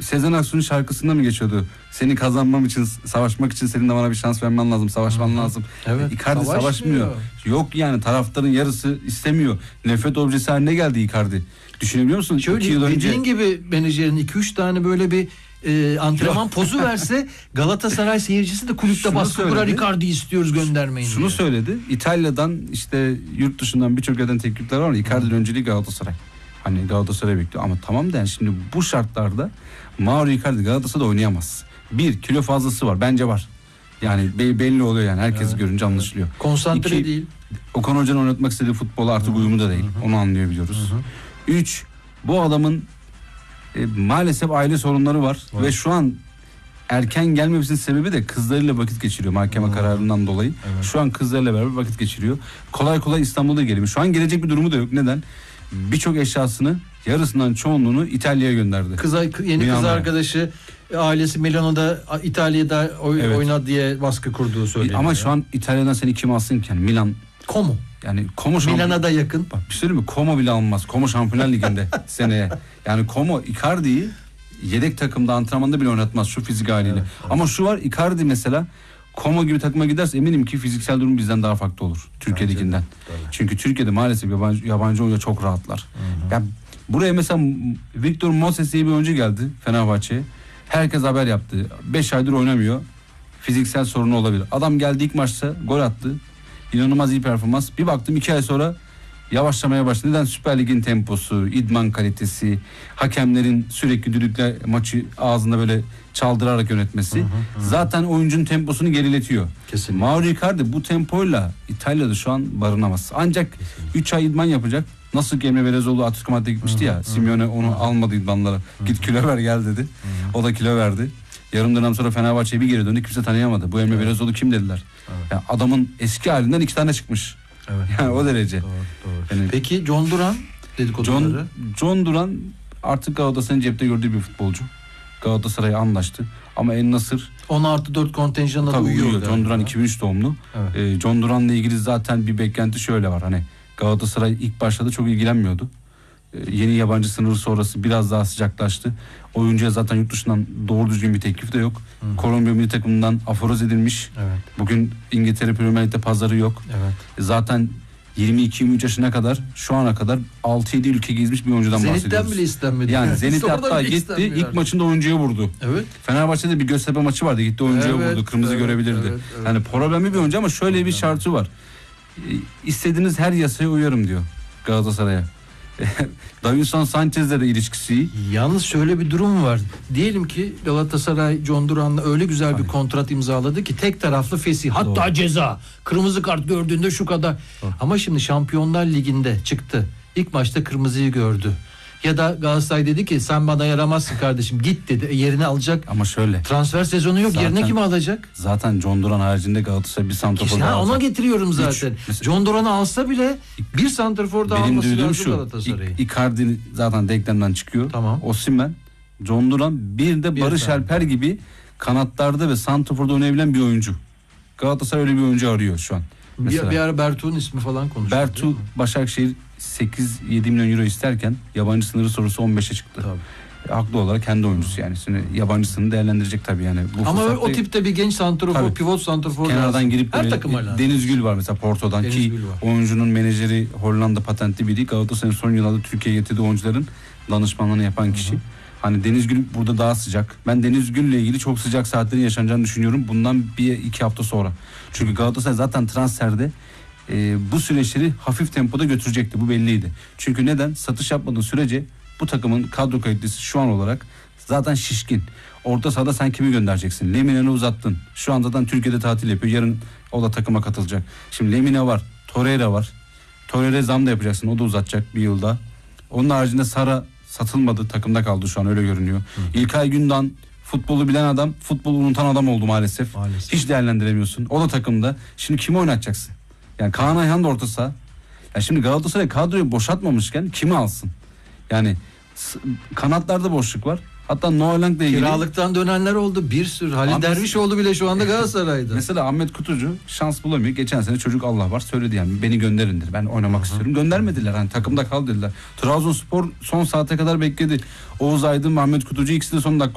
Sezen Aksu'nun şarkısında mı geçiyordu? Seni kazanmam için, savaşmak için senin de bana bir şans vermen lazım, savaşman lazım. Evet, Icardi savaşmıyor. Yok yani, taraftarın yarısı istemiyor. Nefret objesi haline geldi Icardi. Düşünebiliyor musun? Şöyle 2 yıl önce. dediğin gibi menajerin 2-3 tane böyle bir antrenman pozu verse Galatasaray seyircisi de kulüpte Şunu baskı kurar, söyledi. Icardi istiyoruz, göndermeyin Şunu diye. söyledi. İtalya'dan, işte yurt dışından birçok yerden teklifler var. Icardi'nin önceliği Galatasaray. Hani Galatasaray bekliyor ama tamam da yani şimdi bu şartlarda Mauro Icardi Galatasaray'da oynayamaz. Bir, kilo fazlası var. Bence var. Yani belli oluyor yani. Herkes görünce anlaşılıyor. Konsantre İki, değil. Okan Hoca'nın oynatmak istediği futbola artık uyumu da değil. Onu anlayabiliyoruz. 3, bu adamın maalesef aile sorunları var. Ve şu an erken gelmemesinin sebebi de kızlarıyla vakit geçiriyor mahkeme kararından dolayı. Evet. Şu an kızlarıyla beraber vakit geçiriyor. Kolay kolay İstanbul'da gelemiyor. Şu an gelecek bir durumu da yok. Neden? Birçok eşyasını, yarısından çoğunluğunu İtalya'ya gönderdi. Yeni kız arkadaşı ailesi Milano'da, İtalya'da oynadı diye baskı kurduğu söyleniyor. Ama şu an İtalya'dan seni kim alsın ki? Yani Milan. Como? Yani Como Milan'a da yakın. Bak bir şey söyleyeyim mi? Como bile almaz. Como Şampiyonlar Ligi'nde seneye. Yani Como Icardi'yi yedek takımda, antrenmanda bile oynatmaz şu fizik haliyle. Evet. Ama şu var, Icardi mesela Como gibi takıma giderse eminim ki fiziksel durum bizden daha farklı olur Türkiye Ligi'nden. Çünkü Türkiye'de maalesef yabancı oyuncular çok rahatlar. Yani buraya mesela Victor Moses diye bir oyuncu geldi Fenerbahçe'ye. Herkes haber yaptı. 5 aydır oynamıyor. Fiziksel sorunu olabilir. Adam geldi, ilk maçta gol attı. İnanılmaz iyi performans. Bir baktım 2 ay sonra yavaşlamaya başladı. Neden? Süper Lig'in temposu, idman kalitesi, hakemlerin sürekli düdükle maçı ağzında böyle çaldırarak yönetmesi zaten oyuncunun temposunu geriletiyor. Kesinlikle. Mauro Icardi bu tempoyla İtalya'da şu an barınamaz. Ancak 3 ay idman yapacak. Nasıl ki Emre Belezoğlu Atletico Madrid'e gitmişti ya. Simeone onu almadı idmanlara. Git kilo ver gel dedi. O da kilo verdi. Yarım dönem sonra Fenerbahçe'ye bir geri döndü. Kimse tanıyamadı. Bu Emre Belezoğlu kim dediler. Yani adamın eski halinden 2 tane çıkmış. Evet. Yani o derece. Doğru. Yani peki John Duran dedikoduları? John Duran artık Galatasaray'ın cepte gördüğü bir futbolcu. Galatasaray'a anlaştı. Ama El Nasır 10+4 kontenjanına da uyuyor. John Duran 2003 doğumlu. Evet. John Duran'la ilgili zaten bir beklenti şöyle var. Hani Galatasaray ilk başlarda çok ilgilenmiyordu. Yeni yabancı sınırı sonrası biraz daha sıcaklaştı. Oyuncuya zaten yurt dışından doğru düzgün bir teklif de yok. Kolombiya milli takımından aforoz edilmiş. Evet. Bugün İngiltere Premier Lig'de pazarı yok. Evet. Zaten 22-23 yaşına kadar, şu ana kadar 6-7 ülke gezmiş bir oyuncudan bahsediyoruz. Zenit'ten bile istenmedi. Yani Zenit hatta gitti, ilk maçında oyuncuya vurdu. Evet. Fenerbahçe'de bir Göztepe maçı vardı, gitti oyuncuya vurdu, kırmızı görebilirdi. Evet. Yani problemli bir oyuncu ama şöyle bir şartı var. İstediğiniz her yasaya uyarım diyor Galatasaray'a. Davinson Sanchez'le de ilişkisi iyi. Yalnız şöyle bir durum var. Diyelim ki Galatasaray John Duran'la öyle güzel bir kontrat imzaladı ki tek taraflı fesih. Hatta ceza. Kırmızı kart gördüğünde şu kadar. Ama şimdi Şampiyonlar Ligi'nde çıktı. İlk maçta kırmızıyı gördü. Ya da Galatasaray dedi ki sen bana yaramazsın kardeşim git dedi. Yerine alacak. Ama şöyle. Transfer sezonu yok. Yerine kimi alacak? Zaten John Duran haricinde Galatasaray bir santrafor daha alacak. Ona getiriyorum zaten. John Duran'ı alsa bile bir santrafor daha alması lazım Galatasaray'ı. Icardi zaten denklemden çıkıyor. Tamam. Osimhen, John Duran bir de Barış Alper gibi kanatlarda ve santraforda oynayabilen bir oyuncu. Galatasaray öyle bir oyuncu arıyor şu an. Bir ara Bertu'nun ismi falan konuşuyor. Bertu Başakşehir 8-7 milyon euro isterken yabancı sınırı sorusu 15'e çıktı. Tabii. Haklı olarak kendi oyuncusu yani. Şimdi yabancısını değerlendirecek tabii yani. Ama o tipte bir genç santrafor, pivot santrafor kenardan girip her takıma lazım. Deniz Gül var mesela Porto'dan ki oyuncunun menajeri Hollanda patentli biri. Galatasaray'ın son yıllarda Türkiye'ye getirdiği oyuncuların danışmanlığını yapan kişi. Hani Deniz Gül burada daha sıcak. Ben Deniz Gül'le ilgili çok sıcak saatlerin yaşanacağını düşünüyorum. Bundan 1-2 hafta sonra. Çünkü Galatasaray zaten transferde bu süreçleri hafif tempoda götürecekti. Bu belliydi. Çünkü neden? Satış yapmadığı sürece bu takımın kadro kalitesi şu an olarak zaten şişkin. Orta sahada sen kimi göndereceksin? Lemine'ni uzattın. Şu an zaten Türkiye'de tatil yapıyor. Yarın o da takıma katılacak. Şimdi Lemine var. Torreira var. Torreira zam da yapacaksın. O da uzatacak bir yılda. Onun haricinde Sara satılmadı. Takımda kaldı şu an öyle görünüyor. İlkay Gündoğan futbolu bilen adam, futbolu unutan adam oldu maalesef. Hiç değerlendiremiyorsun. O da takımda. Şimdi kimi oynatacaksın? Yani Kaan Ayhan da orta saha. Yani şimdi Galatasaray kadroyu boşaltmamışken kimi alsın? Yani kanatlarda boşluk var. Hatta Noah Lang'la ilgili kiralıktan dönenler oldu. Bir sürü. Halil Dervişoğlu bile şu anda Galatasaray'da. Mesela Ahmet Kutucu şans bulamıyor. Geçen sene çocuk Allah var söyledi yani beni gönderindir. Ben oynamak istiyorum. Göndermediler. Hani takımda kal dediler. Trabzonspor son saate kadar bekledi. Oğuz Aydın, Ahmet Kutucu ikisi de son dakika